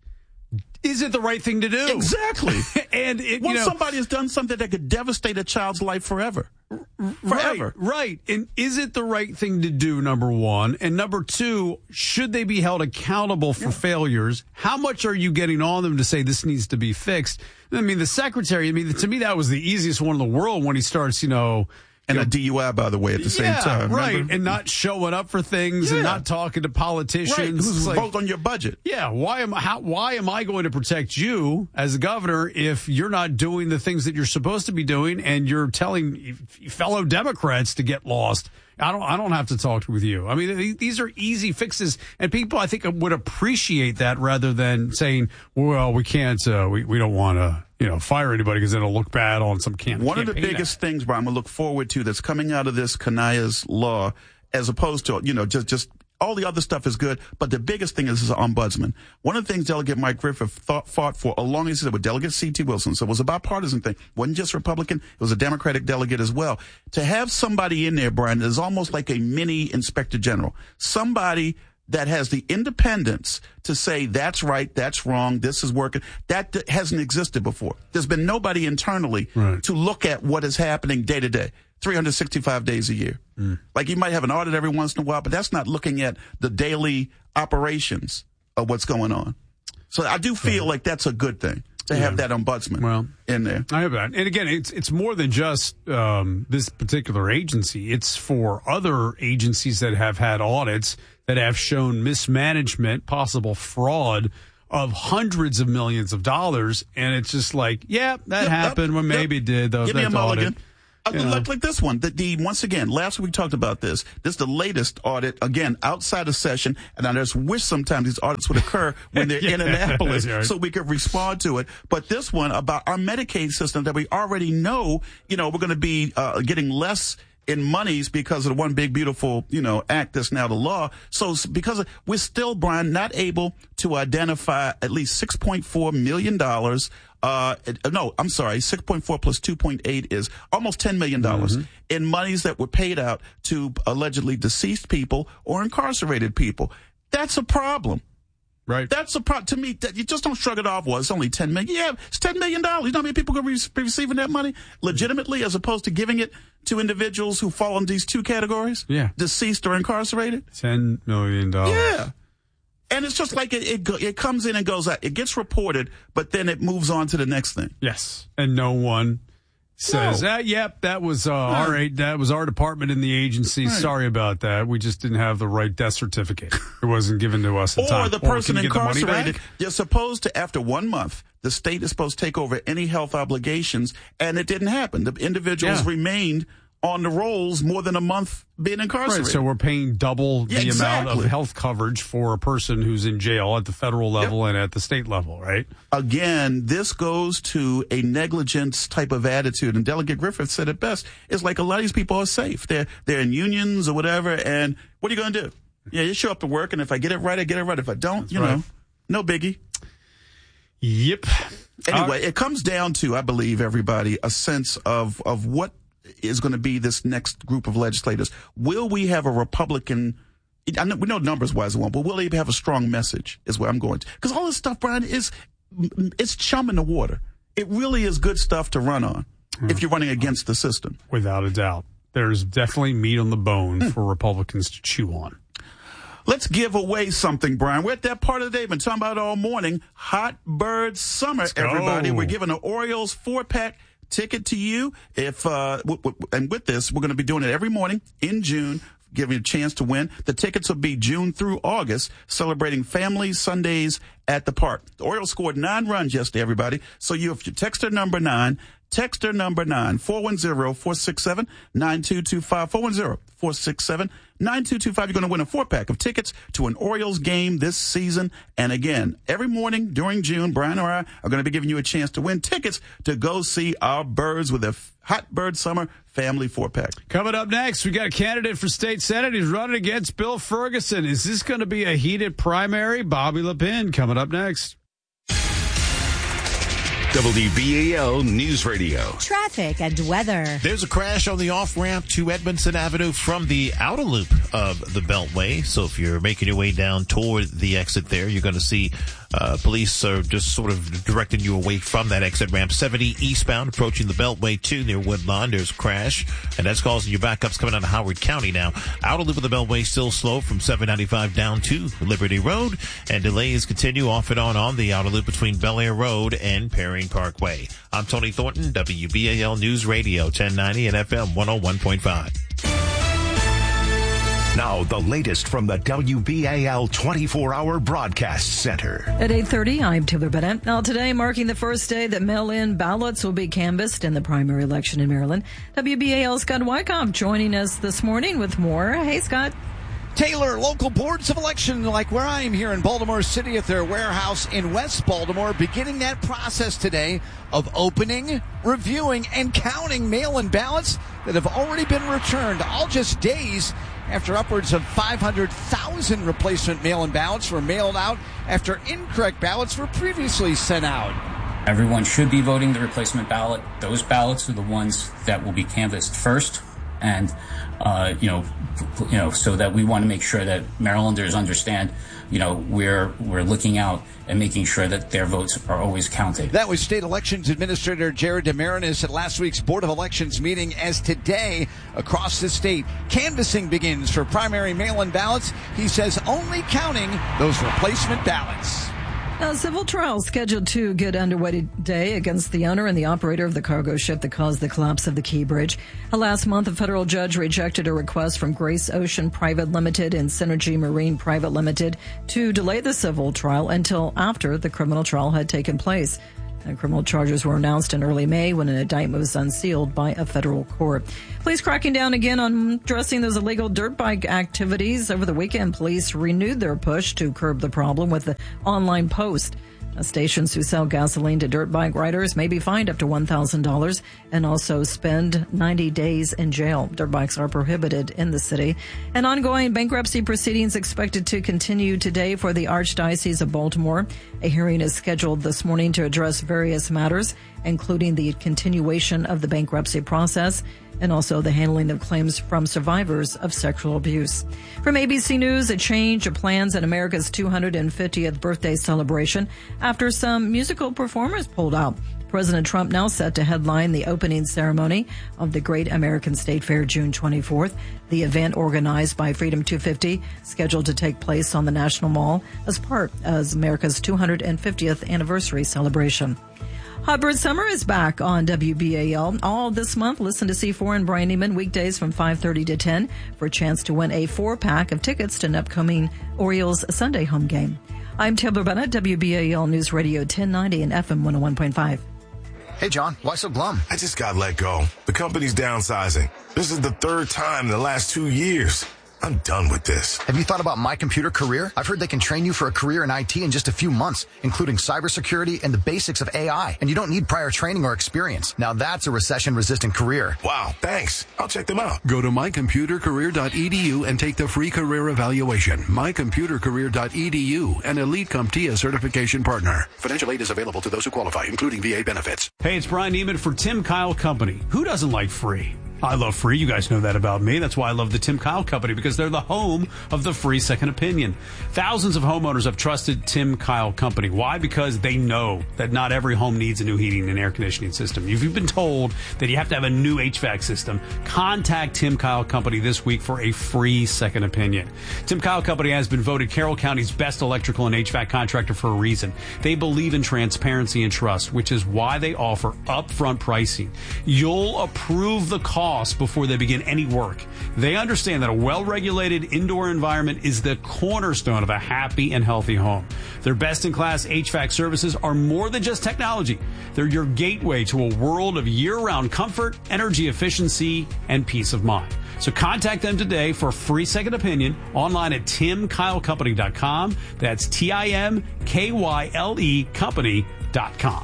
is it the right thing to do? Exactly. and it, well, you know, somebody has done something that could devastate a child's life forever. Forever. Right, right. And is it the right thing to do, number one? And number two, should they be held accountable for yeah. failures? How much are you getting on them to say this needs to be fixed? I mean, the secretary, I mean, to me, that was the easiest one in the world when he starts, you know, And a D U I, by the way, at the same yeah, time. Right, remember? And not showing up for things yeah. and not talking to politicians. Right, who's like, vote on your budget. Yeah, why am how why am I going to protect you as a governor if you're not doing the things that you're supposed to be doing, and you're telling fellow Democrats to get lost? I don't I don't have to talk with you. I mean, these are easy fixes, and people, I think, would appreciate that rather than saying, well, we can't, uh, we, we don't want to, you know, fire anybody because it'll look bad on some campaign. One of the biggest act. things, Brian, I'm going to look forward to that's coming out of this Kanaya's law, as opposed to, you know, just, just All the other stuff is good, but the biggest thing is, is an ombudsman. One of the things Delegate Mike Griffith thought, fought for along as he said with Delegate C T Wilson, so it was a bipartisan thing. It wasn't just Republican, it was a Democratic delegate as well. To have somebody in there, Brian, is almost like a mini inspector general. Somebody that has the independence to say that's right, that's wrong, this is working. That th- hasn't existed before. There's been nobody internally right. to look at what is happening day to day. three hundred sixty-five days a year. Mm. Like you might have an audit every once in a while, but that's not looking at the daily operations of what's going on. So I do feel yeah. like that's a good thing to yeah. have that ombudsman well, in there. I have that. And again, it's it's more than just um, this particular agency. It's for other agencies that have had audits that have shown mismanagement, possible fraud of hundreds of millions of dollars. And it's just like, yeah, that yep, yep, happened when maybe yep. it did. Though, Give me a mulligan. Uh, You know. Like, like this one, the, the once again, last week we talked about this. This is the latest audit, again, outside of session, and I just wish sometimes these audits would occur when they're yeah, in Annapolis right. so we could respond to it. But this one about our Medicaid system that we already know, you know, we're going to be uh, getting less in monies because of the one big beautiful, you know, act that's now the law. So because of, we're still, Brian, not able to identify at least six point four million dollars. Uh, no, I'm sorry. six point four plus two point eight is almost ten million dollars mm-hmm. in monies that were paid out to allegedly deceased people or incarcerated people. That's a problem. Right. That's a problem. To me, that you just don't shrug it off. Well, it's only ten million dollars. Yeah, it's ten million dollars. You know how many people are going to be receiving that money legitimately as opposed to giving it to individuals who fall in these two categories? Yeah. Deceased or incarcerated? ten million dollars. Yeah. And it's just like it, it, it comes in and goes out. It gets reported, but then it moves on to the next thing. Yes. And no one says, no. ah, yep, that was uh, our right. that was our department in the agency. Right. Sorry about that. We just didn't have the right death certificate. It wasn't given to us in or time. The person or incarcerated, the they're supposed to, after one month, the state is supposed to take over any health obligations, and it didn't happen. The individuals yeah. remained on the rolls more than a month being incarcerated. Right, so we're paying double the yeah, exactly. amount of health coverage for a person who's in jail at the federal level yep. and at the state level, right? Again, this goes to a negligence type of attitude, and Delegate Griffith said it best. It's like a lot of these people are safe. They're, they're in unions or whatever, and what are you going to do? Yeah, you show up to work, and if I get it right, I get it right. If I don't, That's you right. know, no biggie. Yep. Anyway, uh, it comes down to, I believe, everybody, a sense of, of what is going to be this next group of legislators. Will we have a Republican, I know, we know numbers wise it won't, but will they have a strong message is where I'm going to. Because all this stuff, Brian, is, it's chum in the water. It really is good stuff to run on mm. if you're running against the system. Without a doubt. There's definitely meat on the bone mm. for Republicans to chew on. Let's give away something, Brian. We're at that part of the day. Been talking about it all morning. Hot Bird Summer, everybody. We're giving an Orioles four-pack ticket to you. If uh, w- w- and with this, we're going to be doing it every morning in June, giving you a chance to win. The tickets will be June through August, celebrating Family Sundays at the park. The Orioles scored nine runs yesterday, everybody. So you, if you text her number nine, text her number nine, four one zero, four six seven, nine two two five, four one zero, four six seven, nine two two five. You're going to win a four-pack of tickets to an Orioles game this season. And again, every morning during June, Brian or I are going to be giving you a chance to win tickets to go see our birds with a Hot Bird Summer Family four-pack. Coming up next, we got a candidate for state senate. He's running against Bill Ferguson. Is this going to be a heated primary? Bobby Lepin coming up next. W B A L News Radio. Traffic and weather. There's a crash on the off-ramp to Edmondson Avenue from the outer loop of the Beltway. So if you're making your way down toward the exit there, you're going to see uh, police are just sort of directing you away from that exit ramp. seventy eastbound approaching the Beltway two near Woodlawn. There's a crash, and that's causing your backups coming out of Howard County now. Outer loop of the Beltway still slow from seven ninety-five down to Liberty Road, and delays continue off and on on the outer loop between Bel Air Road and Perry Parkway. I'm Tony Thornton, W B A L News Radio, ten ninety and F M one oh one point five. Now, the latest from the W B A L twenty-four hour Broadcast Center. At eight thirty, I'm Taylor Bennett. Now, today, marking the first day that mail-in ballots will be canvassed in the primary election in Maryland, W B A L's Scott Wyckoff joining us this morning with more. Hey, Scott. Taylor, local boards of election, like where I am here in Baltimore City at their warehouse in West Baltimore, beginning that process today of opening, reviewing, and counting mail-in ballots that have already been returned, all just days after upwards of five hundred thousand replacement mail-in ballots were mailed out after incorrect ballots were previously sent out. Everyone should be voting the replacement ballot. Those ballots are the ones that will be canvassed first. And, uh, you know, you know, so that we want to make sure that Marylanders understand, you know, we're, we're looking out and making sure that their votes are always counted. That was State Elections Administrator Jared DeMarinis at last week's Board of Elections meeting, as today across the state, canvassing begins for primary mail-in ballots. He says only counting those replacement ballots. A civil trial scheduled to get underway today against the owner and the operator of the cargo ship that caused the collapse of the Key Bridge. Last month, a federal judge rejected a request from Grace Ocean Private Limited and Synergy Marine Private Limited to delay the civil trial until after the criminal trial had taken place. And criminal charges were announced in early May when an indictment was unsealed by a federal court. Police cracking down again on addressing those illegal dirt bike activities. Over the weekend, police renewed their push to curb the problem with the online post. Stations who sell gasoline to dirt bike riders may be fined up to one thousand dollars and also spend ninety days in jail. Dirt bikes are prohibited in the city. And ongoing bankruptcy proceedings expected to continue today for the Archdiocese of Baltimore. A hearing is scheduled this morning to address various matters, including the continuation of the bankruptcy process and also the handling of claims from survivors of sexual abuse. From A B C News, a change of plans at America's two hundred fiftieth birthday celebration after some musical performers pulled out. President Trump now set to headline the opening ceremony of the Great American State Fair June twenty-fourth. The event, organized by Freedom two fifty, scheduled to take place on the National Mall as part of America's two hundred fiftieth anniversary celebration. Hot Bird Summer is back on W B A L all this month. Listen to C four and Brian Neiman weekdays from five thirty to ten for a chance to win a four-pack of tickets to an upcoming Orioles Sunday home game. I'm Taylor Bennett, W B A L News Radio ten ninety and F M one oh one point five. Hey, John, why so glum? I just got let go. The company's downsizing. This is the third time in the last two years. I'm done with this. Have you thought about My Computer Career? I've heard they can train you for a career in I T in just a few months, including cybersecurity and the basics of A I. And you don't need prior training or experience. Now that's a recession-resistant career. Wow, thanks. I'll check them out. Go to my computer career dot e d u and take the free career evaluation. my computer career dot e d u, an Elite CompTIA certification partner. Financial aid is available to those who qualify, including V A benefits. Hey, it's Brian Neiman for Tim Kyle Company. Who doesn't like free? I love free. You guys know that about me. That's why I love the Tim Kyle Company, because they're the home of the free second opinion. Thousands of homeowners have trusted Tim Kyle Company. Why? Because they know that not every home needs a new heating and air conditioning system. If you've been told that you have to have a new H V A C system, contact Tim Kyle Company this week for a free second opinion. Tim Kyle Company has been voted Carroll County's best electrical and H V A C contractor for a reason. They believe in transparency and trust, which is why they offer upfront pricing. You'll approve the cost before they begin any work. They understand that a well-regulated indoor environment is the cornerstone of a happy and healthy home. Their best-in-class H V A C services are more than just technology. They're your gateway to a world of year-round comfort, energy efficiency, and peace of mind. So contact them today for a free second opinion online at tim kyle company dot com. That's T I M K Y L E company dot com.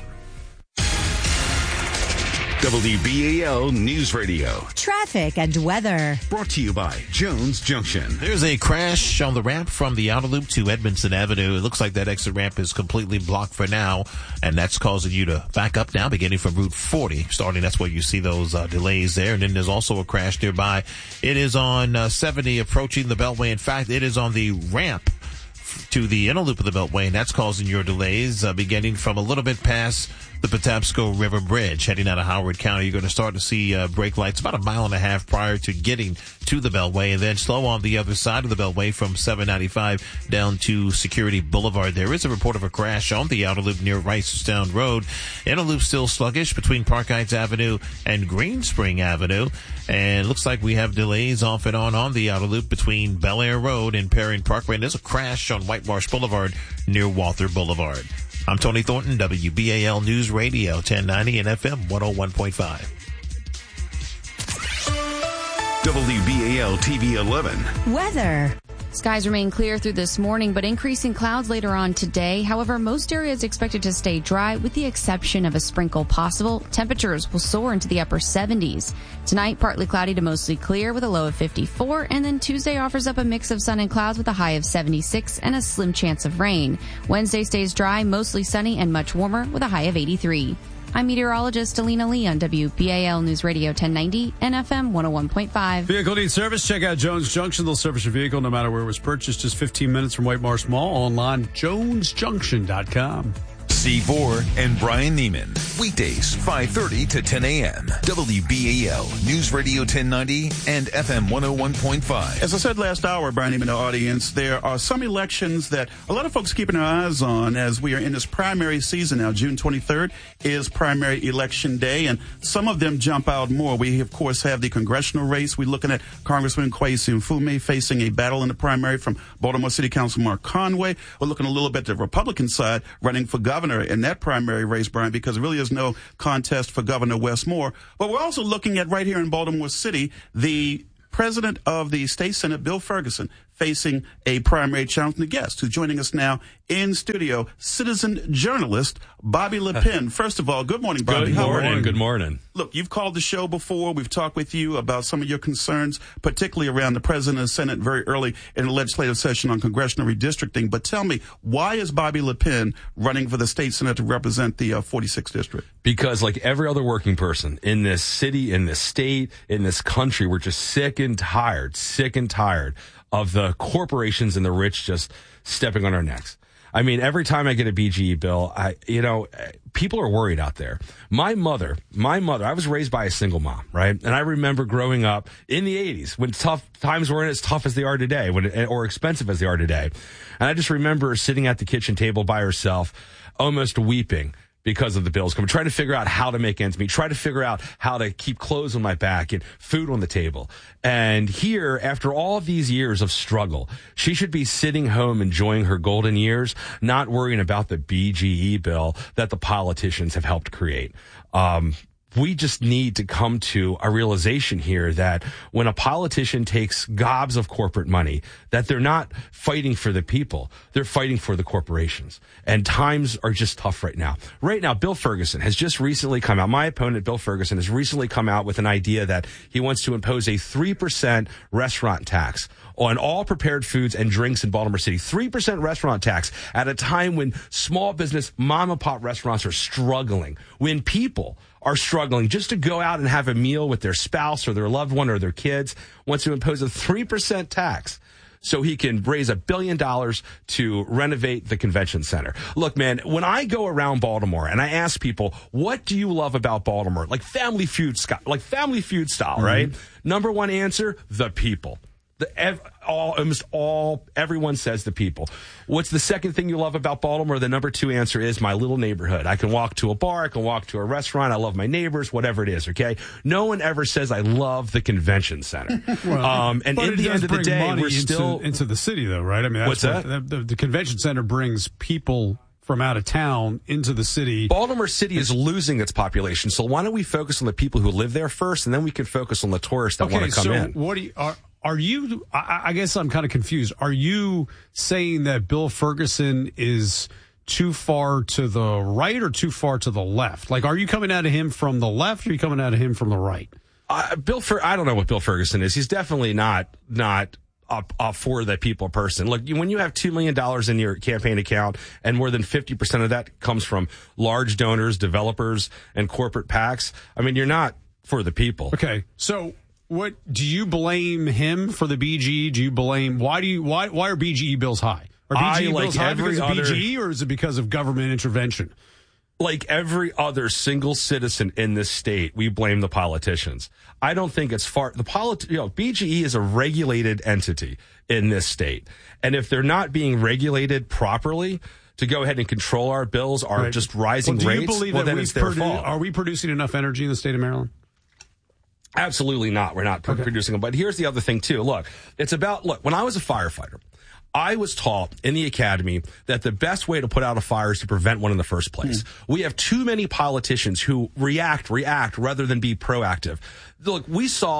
W B A L News Radio. Traffic and weather. Brought to you by Jones Junction. There's a crash on the ramp from the outer loop to Edmondson Avenue. It looks like that exit ramp is completely blocked for now, and that's causing you to back up now, beginning from Route forty. Starting, that's where you see those uh, delays there. And then there's also a crash nearby. It is on uh, seventy approaching the Beltway. In fact, it is on the ramp to the inner loop of the Beltway, and that's causing your delays, uh, beginning from a little bit past the Patapsco River Bridge. Heading out of Howard County, you're going to start to see uh, brake lights about a mile and a half prior to getting to the Beltway, and then slow on the other side of the Beltway from seven ninety-five down to Security Boulevard. There is a report of a crash on the outer loop near Reisterstown Road. Inner loop still sluggish between Park Heights Avenue and Green Spring Avenue, and it looks like we have delays off and on on the outer loop between Bel Air Road and Perrine Parkway, and there's a crash on White Marsh Boulevard near Walther Boulevard. I'm Tony Thornton, W B A L News Radio, ten ninety and F M one oh one point five. W B A L T V eleven. Weather. Skies remain clear through this morning, but increasing clouds later on today. However, most areas expected to stay dry with the exception of a sprinkle possible. Temperatures will soar into the upper seventies. Tonight, partly cloudy to mostly clear with a low of fifty-four, and then Tuesday offers up a mix of sun and clouds with a high of seventy-six and a slim chance of rain. Wednesday stays dry, mostly sunny and much warmer with a high of eighty-three. I'm meteorologist Alina Lee on W B A L News Radio ten ninety and F M one oh one point five. Vehicle needs service? Check out Jones Junction. They'll service your vehicle no matter where it was purchased. Just fifteen minutes from White Marsh Mall. Online, jones junction dot com. C four and Brian Neiman. Weekdays, five thirty to ten a.m. W B A L News Radio ten ninety and F M one oh one point five. As I said last hour, Brian Neiman, the audience, there are some elections that a lot of folks keeping their eyes on as we are in this primary season now. June twenty-third is primary election day, and some of them jump out more. We, of course, have the congressional race. We're looking at Congressman Kwesi Mfume facing a battle in the primary from Baltimore City Council Mark Conway. We're looking a little bit at the Republican side, running for governor in that primary race, Brian, because there really is no contest for Governor Wes Moore. But we're also looking at right here in Baltimore City, the president of the state Senate, Bill Ferguson, facing a primary challenge. The guest who's joining us now in studio, citizen journalist Bobby LePen. First of all, good morning, Bobby. Good How morning. are you? Good morning. Look, you've called the show before. We've talked with you about some of your concerns, particularly around the president of the Senate very early in the legislative session on congressional redistricting. But tell me, why is Bobby LePen running for the state Senate to represent the uh, forty-sixth district? Because like every other working person in this city, in this state, in this country, we're just sick and tired, sick and tired of the corporations and the rich just stepping on our necks. I mean, every time I get a B G E bill, I, you know, people are worried out there. My mother, my mother, I was raised by a single mom, right? And I remember growing up in the eighties when tough times weren't as tough as they are today, when, or expensive as they are today. And I just remember sitting at the kitchen table by herself, almost weeping because of the bills coming, trying to figure out how to make ends meet, try to figure out how to keep clothes on my back and food on the table. And here, after all of these years of struggle, she should be sitting home enjoying her golden years, not worrying about the B G E bill that the politicians have helped create. Um, We just need to come to a realization here that when a politician takes gobs of corporate money, that they're not fighting for the people. They're fighting for the corporations. And times are just tough right now. Right now, Bill Ferguson has just recently come out. My opponent, Bill Ferguson, has recently come out with an idea that he wants to impose a three percent restaurant tax on all prepared foods and drinks in Baltimore City. three percent restaurant tax at a time when small business mom and pop restaurants are struggling, when people are struggling just to go out and have a meal with their spouse or their loved one or their kids, wants to impose a three percent tax so he can raise a billion dollars to renovate the convention center. Look, man, when I go around Baltimore and I ask people, what do you love about Baltimore? Like Family Feud, like Family Feud style, mm-hmm. right? Number one answer, the people. The, ev- all, almost all, everyone says the people. What's the second thing you love about Baltimore? The number two answer is my little neighborhood. I can walk to a bar, I can walk to a restaurant, I love my neighbors, whatever it is, okay? No one ever says I love the convention center. well, um, and but at the end of the day, we're into, still... into the city, though, right? I mean, that's what's that? What, the, the convention center brings people from out of town into the city. Baltimore City is losing its population, so why don't we focus on the people who live there first, and then we can focus on the tourists that okay, want to come so in. What do you... Are, Are you, I, I guess I'm kind of confused. Are you saying that Bill Ferguson is too far to the right or too far to the left? Like, are you coming at him from the left or are you coming at him from the right? Uh, Bill, Fer- I don't know what Bill Ferguson is. He's definitely not, not a, a for the people person. Look, when you have two million dollars in your campaign account and more than fifty percent of that comes from large donors, developers, and corporate PACs, I mean, you're not for the people. Okay. So, what do you blame him for the B G E? Do you blame why do you why why are B G E bills high? Are B G E I, bills like high because of other, B G E or is it because of government intervention? Like every other single citizen in this state, we blame the politicians. I don't think it's far. The polit- you know, B G E is a regulated entity in this state, and if they're not being regulated properly to go ahead and control our bills, are right. just rising well, do rates, you believe well, that then it's their produ- fault. Are we producing enough energy in the state of Maryland? Absolutely not. We're not okay. producing them. But here's the other thing, too. Look, it's about, look, when I was a firefighter, I was taught in the academy that the best way to put out a fire is to prevent one in the first place. Mm. We have too many politicians who react, react rather than be proactive. Look, we saw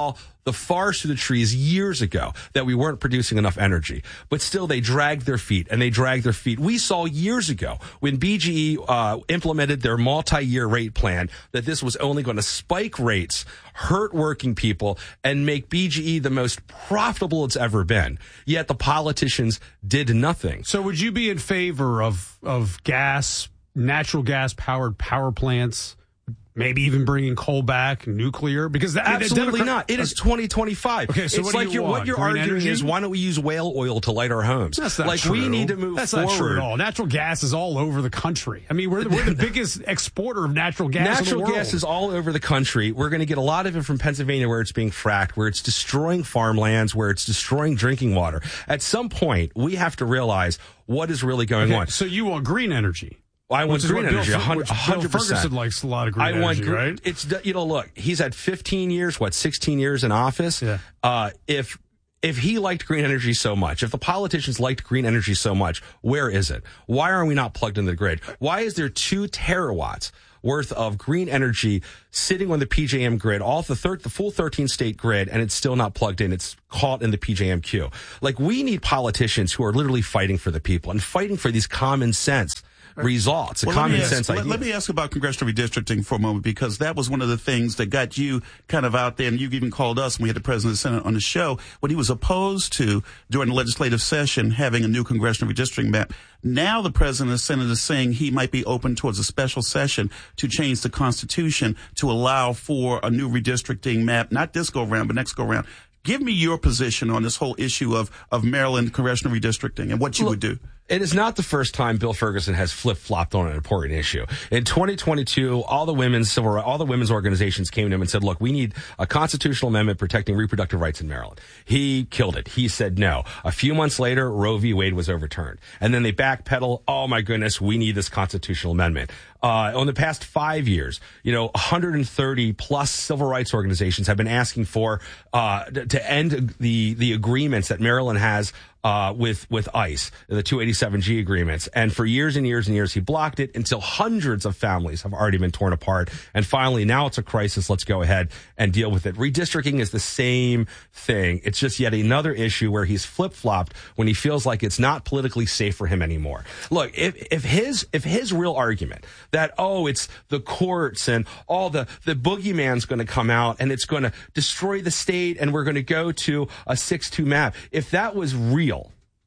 the forest through the trees years ago that we weren't producing enough energy. But still, they dragged their feet, and they dragged their feet. We saw years ago when B G E uh, implemented their multi-year rate plan that this was only going to spike rates, hurt working people, and make B G E the most profitable it's ever been. Yet the politicians did nothing. So would you be in favor of, of gas, natural gas-powered power plants, maybe even bringing coal back, nuclear? Because that, absolutely Democrat- not. It is twenty twenty-five. Okay, so it's what like do you you're, want? what you're Green arguing energy? is, why don't we use whale oil to light our homes? That's not like true. we need to move That's forward. not true at all. Natural gas is all over the country. I mean, we're the, we're the biggest exporter of natural gas Natural in the world. gas is all over the country. We're going to get a lot of it from Pennsylvania, where it's being fracked, where it's destroying farmlands, where it's destroying drinking water. At some point, we have to realize what is really going Okay, on. So you want green energy? I want Which is green what Bill, energy, one hundred which percent. Bill Ferguson likes a lot of green I energy, want green, right? It's, you know, look, he's had fifteen years, what, sixteen years in office. Yeah. Uh, if, if he liked green energy so much, if the politicians liked green energy so much, where is it? Why are we not plugged into the grid? Why is there two terawatts worth of green energy sitting on the P J M grid, all the, thir- the full thirteen state grid, and it's still not plugged in? It's caught in the P J M queue. Like, we need politicians who are literally fighting for the people and fighting for these common sense results, a well, common let sense ask, idea. Let, let me ask about congressional redistricting for a moment, because that was one of the things that got you kind of out there, and you even called us when we had the President of the Senate on the show, when he was opposed to, during the legislative session, having a new congressional redistricting map. Now the President of the Senate is saying he might be open towards a special session to change the Constitution to allow for a new redistricting map, not this go-round, but next go-round. Give me your position on this whole issue of, of Maryland congressional redistricting and what you Look, would do. It is not the first time Bill Ferguson has flip-flopped on an important issue. In twenty twenty-two, all the women's civil, all the women's organizations came to him and said, look, we need a constitutional amendment protecting reproductive rights in Maryland. He killed it. He said no. A few months later, Roe v. Wade was overturned. And then they backpedal, oh my goodness, we need this constitutional amendment. Uh, on the past five years, you know, one hundred thirty plus civil rights organizations have been asking for, uh, to end the, the agreements that Maryland has Uh, with, with ICE, the two eighty-seven G agreements. And for years and years and years, he blocked it until hundreds of families have already been torn apart. And finally, now it's a crisis. Let's go ahead and deal with it. Redistricting is the same thing. It's just yet another issue where he's flip-flopped when he feels like it's not politically safe for him anymore. Look, if, if his, if his real argument that, oh, it's the courts and all the, the boogeyman's going to come out and it's going to destroy the state and we're going to go to a six two map. If that was real,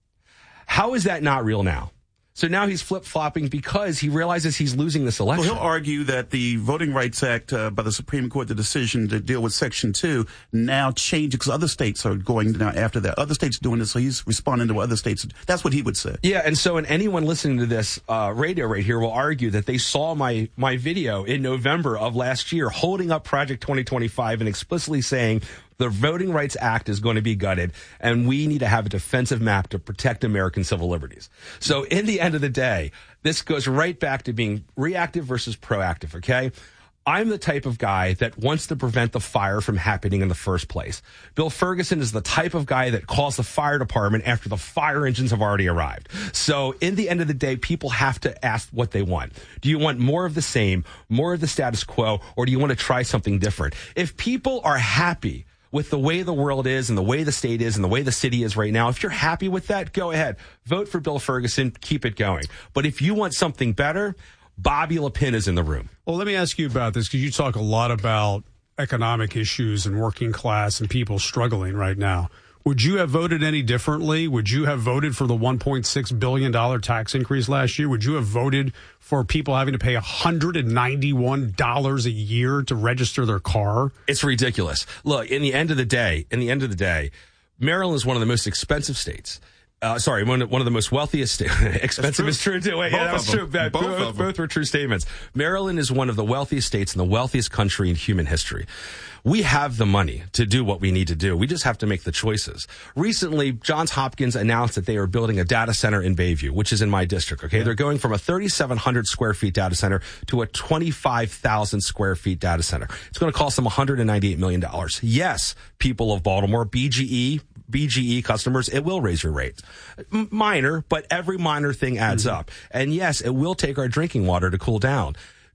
how is that not real now? So now he's flip-flopping because he realizes he's losing this election. Well, he'll argue that the Voting Rights Act uh, by the Supreme Court, the decision to deal with Section two, now changes because other states are going now after that. Other states are doing this, so he's responding to what other states. That's what he would say. Yeah, and so and anyone listening to this uh, radio right here will argue that they saw my, my video in November of last year holding up Project twenty twenty-five and explicitly saying the Voting Rights Act is going to be gutted, and we need to have a defensive map to protect American civil liberties. So in the end of the day, this goes right back to being reactive versus proactive, okay? I'm the type of guy that wants to prevent the fire from happening in the first place. Bill Ferguson is the type of guy that calls the fire department after the fire engines have already arrived. So in the end of the day, people have to ask what they want. Do you want more of the same, more of the status quo, or do you want to try something different? If people are happy with the way the world is and the way the state is and the way the city is right now, if you're happy with that, go ahead. Vote for Bill Ferguson. Keep it going. But if you want something better, Bobby LePin is in the room. Well, let me ask you about this, because you talk a lot about economic issues and working class and people struggling right now. Would you have voted any differently? Would you have voted for the one point six billion dollars tax increase last year? Would you have voted for people having to pay one hundred ninety-one dollars a year to register their car? It's ridiculous. Look, in the end of the day, in the end of the day, Maryland is one of the most expensive states. Uh, sorry, one, one of the most wealthiest states. Expensive is true, too. Wait, yeah, that's true. Both, both, both were true statements. Maryland is one of the wealthiest states in the wealthiest country in human history. We have the money to do what we need to do. We just have to make the choices. Recently, Johns Hopkins announced that they are building a data center in Bayview, which is in my district, okay? Yeah. They're going from a thirty-seven hundred square feet data center to a twenty-five thousand square feet data center. It's going to cost them one hundred ninety-eight million dollars. Yes, people of Baltimore, B G E, B G E customers, it will raise your rates. M- minor, but every minor thing adds mm-hmm. up. And yes, it will take our drinking water to cool down.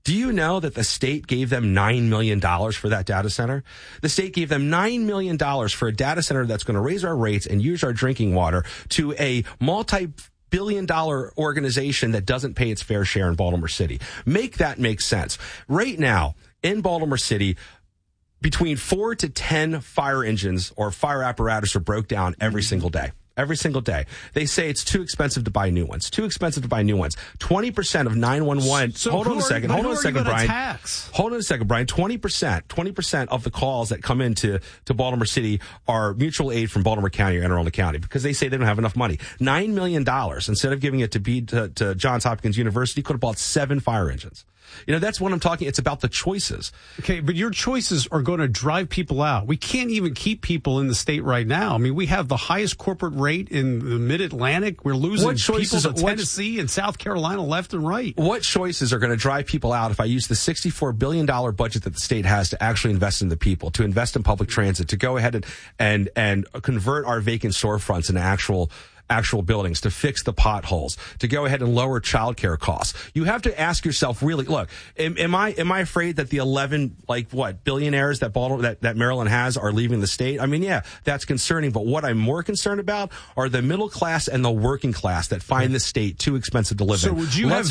Do you know that the state gave them nine million dollars for that data center? The state gave them nine million dollars for a data center that's going to raise our rates and use our drinking water to a multi billion dollar organization that doesn't pay its fair share in Baltimore City. Make that make sense. Right now, in Baltimore City, between four to ten fire engines or fire apparatus are broke down every single day. Every single day. They say it's too expensive to buy new ones. Too expensive to buy new ones. twenty percent of nine one one. So hold on a second. Are, hold on a second, Brian. Tax? Hold on a second, Brian. twenty percent. twenty percent of the calls that come into to Baltimore City are mutual aid from Baltimore County or Anne Arundel County because they say they don't have enough money. nine million dollars, instead of giving it to, be, to, to Johns Hopkins University, could have bought seven fire engines. You know, that's what I'm talking. It's about the choices. Okay, but your choices are going to drive people out. We can't even keep people in the state right now. I mean, we have the highest corporate rate in the Mid-Atlantic. We're losing what choices, people to Tennessee and South Carolina left and right. What choices are going to drive people out if I use the sixty-four billion dollars budget that the state has to actually invest in the people, to invest in public transit, to go ahead and and, and convert our vacant storefronts into actual actual buildings, to fix the potholes, to go ahead and lower childcare costs? You have to ask yourself, really, look, am, am I am I afraid that the eleven, like what, billionaires that Baltimore, that, that Maryland has are leaving the state? I mean, yeah, that's concerning. But what I'm more concerned about are the middle class and the working class that find the state too expensive to live so in. Would you Let's